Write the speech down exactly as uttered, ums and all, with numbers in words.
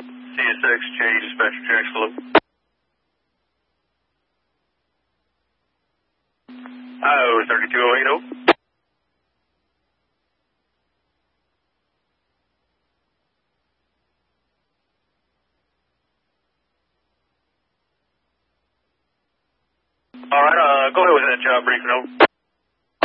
C S X J, dispatcher Jacksonville. Oh, thirty-two oh eight oh. All right, uh, go ahead with that job briefing, over.